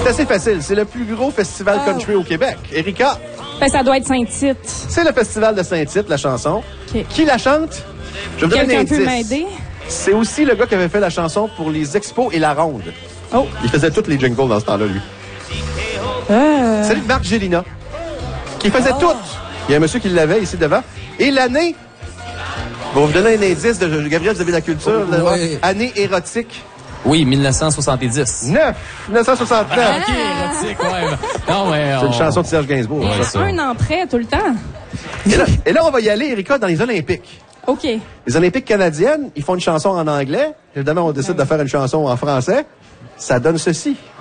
C'est assez facile. C'est le plus gros festival country au Québec. Erika? Ben, ça doit être Saint-Tite. C'est le festival de Saint-Tite, la chanson. OK. Qui la chante? Je vais vous donner un Quelqu'un peut indice. m'aider? C'est aussi le gars qui avait fait la chanson pour les expos et la ronde. Oh. Il faisait toutes les jingles dans ce temps-là, lui. C'est Marc Gélina, qui faisait toutes. Il y a un monsieur qui l'avait ici devant. Et l'année, je vais vous donner un indice de Gabriel, vous avez la culture. Oui. Année érotique. Oui, 1970. 1969. OK, érotique, ouais. Non, mais... C'est une chanson de Serge Gainsbourg. Il y ça. a un an près, tout le temps. Et là, on va y aller, Erika, dans les Olympiques. OK. Les Olympiques canadiennes, ils font une chanson en anglais. Évidemment, on décide de faire une chanson en français. Ça donne ceci.